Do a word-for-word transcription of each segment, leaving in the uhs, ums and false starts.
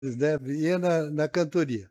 né? Ia na, na cantoria.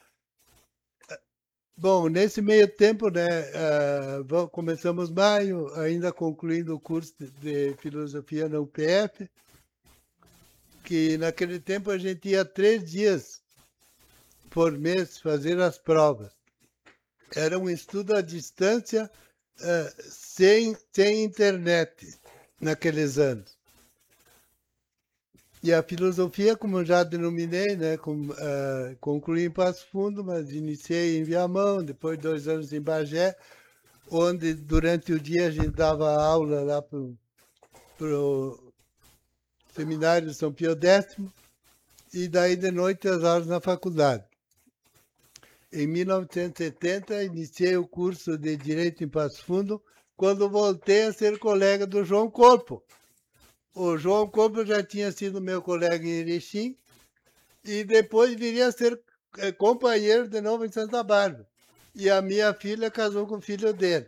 Bom, nesse meio tempo, né, uh, começamos maio, ainda concluindo o curso de filosofia na U P F, que naquele tempo a gente ia três dias por mês fazer as provas. Era um estudo à distância, uh, sem, sem internet, naqueles anos. E a filosofia, como eu já denominei, né, com, uh, concluí em Passo Fundo, mas iniciei em Viamão, depois dois anos em Bagé, onde durante o dia a gente dava aula lá para o seminário de São Pio X, e daí de noite as aulas na faculdade. Em mil novecentos e setenta, iniciei o curso de Direito em Passo Fundo, quando voltei a ser colega do João Corpo. O João Corpo já tinha sido meu colega em Erechim, e depois viria a ser companheiro de novo em Santa Bárbara. E a minha filha casou com o filho dele.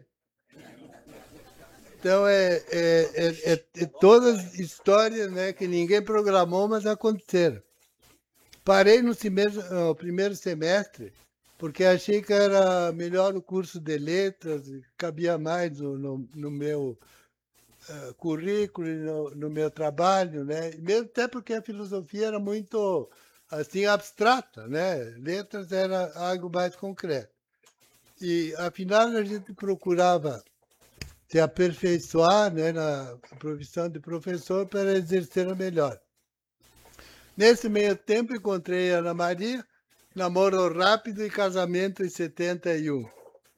Então, é, é, é, é, é todas histórias, né, que ninguém programou, mas aconteceram. Parei no, no primeiro semestre, porque achei que era melhor o curso de letras, cabia mais no, no, no meu uh, currículo, no, no meu trabalho, né? Mesmo até porque a filosofia era muito assim abstrata, né? Letras era algo mais concreto. E afinal a gente procurava se aperfeiçoar, né, na profissão de professor para exercer melhor. Nesse meio tempo encontrei a Ana Maria, namoro rápido e casamento em setenta e um.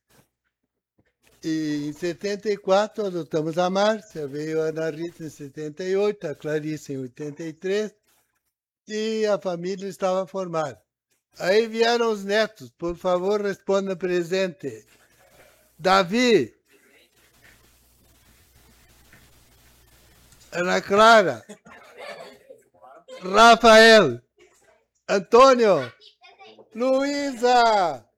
E em setenta e quatro adotamos a Márcia, veio a Ana Rita em setenta e oito, a Clarice em oitenta e três, e a família estava formada. Aí vieram os netos, por favor, responda presente. Davi, Ana Clara, Rafael, Antônio, Luísa.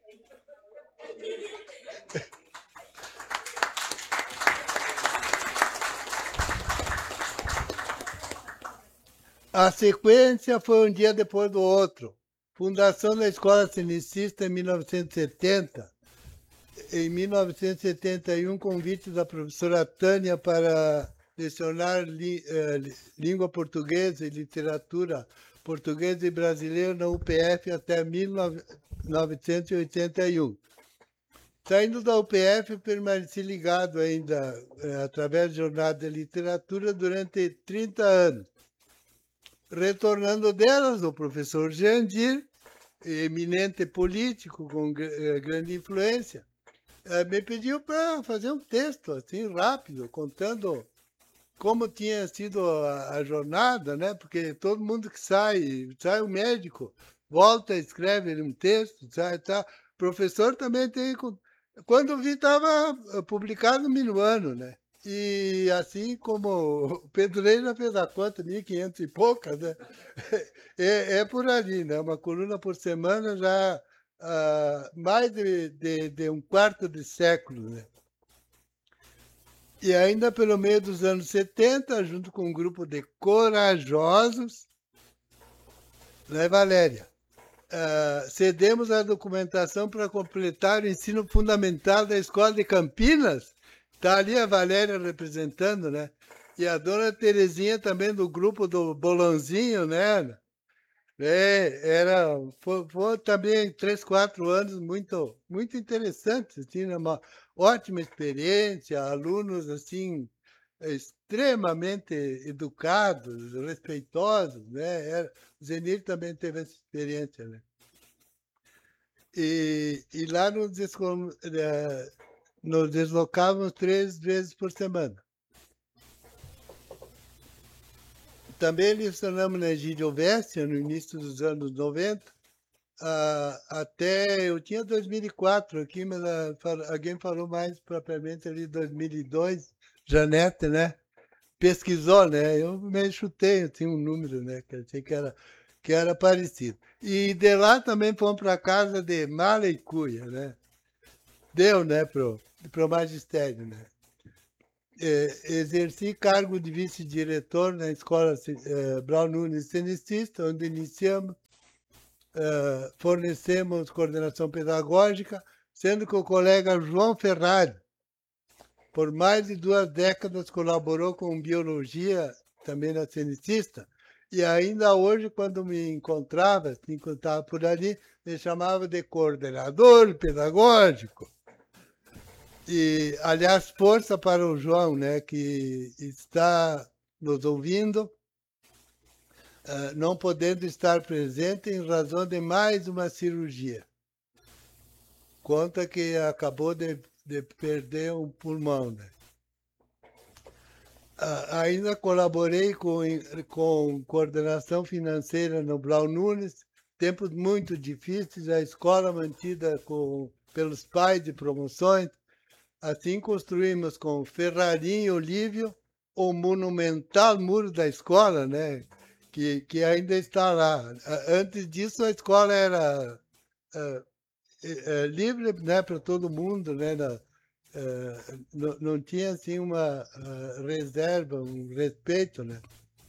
A sequência foi um dia depois do outro. Fundação da Escola Cinicista em mil novecentos e setenta. Em mil novecentos e setenta e um, convite da professora Tânia para lecionar li, eh, língua portuguesa e literatura portuguesa e brasileira na U P F até mil novecentos e oitenta e um. Saindo da U P F, permaneci ligado ainda eh, através de jornada de literatura durante trinta anos. Retornando delas, o professor Jandir, eminente político com grande influência, me pediu para fazer um texto assim rápido, contando como tinha sido a, a jornada, né? Porque todo mundo que sai, sai o médico, volta, escreve um texto, sai, tá. O professor também tem. Quando vi, estava publicado no minuano, né? E assim como o Pedro Reis já fez a conta, mil e quinhentos e poucas, né? É, é por ali, né? Uma coluna por semana já uh, mais de, de, de um quarto de século, né? E ainda pelo meio dos anos setenta, junto com um grupo de corajosos, né, Valéria? Uh, cedemos a documentação para completar o ensino fundamental da Escola de Campinas. Está ali a Valéria representando, né? E a dona Terezinha também do grupo do Bolãozinho, né? É, era, foi, foi também três, quatro anos muito, muito interessantes, assim, uma ótima experiência, alunos, assim, extremamente educados, respeitosos, né? Era, o Zenir também teve essa experiência, né? E, e lá nos, nos deslocávamos três vezes por semana. Também lecionamos na Egídio Vestia, no início dos anos noventa, uh, até, eu tinha dois mil e quatro aqui, mas uh, alguém falou mais propriamente ali dois mil e dois, Janete, né? Pesquisou, né? Eu meio chutei, eu tinha um número, né? Que achei que era, que era parecido. E de lá também fomos para a casa de Mala e Cuia, né? Deu, né, pro, pro magistério, né? eh, exerci cargo de vice-diretor na escola eh, Brau Nunes Cenicista, onde iniciamos, eh, fornecemos coordenação pedagógica, sendo que o colega João Ferrari, por mais de duas décadas, colaborou com biologia, também na Cenicista, e ainda hoje, quando me encontrava, se encontrava por ali, me chamava de coordenador pedagógico. E, aliás, força para o João, né, que está nos ouvindo, uh, não podendo estar presente em razão de mais uma cirurgia. Conta que acabou de, de perder um pulmão, né? Uh, ainda colaborei com, com coordenação financeira no Brau Nunes, tempos muito difíceis, a escola mantida com, pelos pais de promoções. Assim construímos com Ferrarim e Olívio o monumental muro da escola, né? que, que ainda está lá. Antes disso, a escola era uh, uh, livre, né, para todo mundo, né? Na, Uh, não, não tinha assim uma uh, reserva, um respeito, né?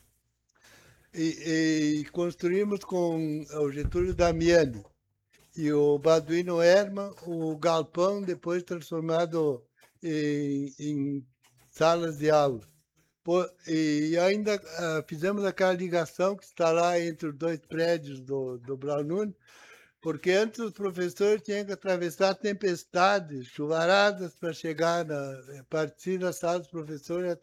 E, e construímos com o Getúlio Damiani e o Baduino Herman o galpão, depois transformado em, em salas de aula. Por, e ainda uh, fizemos aquela ligação que está lá entre os dois prédios do, do Brau Nunes, porque antes os professores tinham que atravessar tempestades, chuvaradas para chegar na partir da sala dos professores